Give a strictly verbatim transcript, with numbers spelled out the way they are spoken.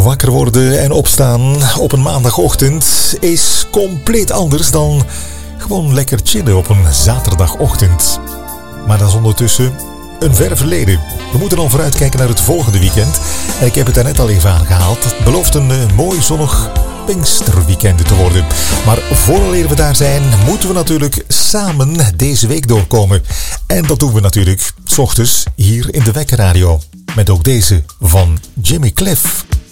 Wakker worden en opstaan op een maandagochtend is compleet anders dan gewoon lekker chillen op een zaterdagochtend. Maar dat is ondertussen een ver verleden. We moeten al vooruitkijken naar het volgende weekend. En ik heb het daarnet al even aangehaald. Het belooft een uh, mooi zonnig Pinksterweekend te worden. Maar vooraleer we daar zijn, moeten we natuurlijk samen deze week doorkomen. En dat doen we natuurlijk 's ochtends hier in de Wekkerradio. Met ook deze van Jimmy Cliff.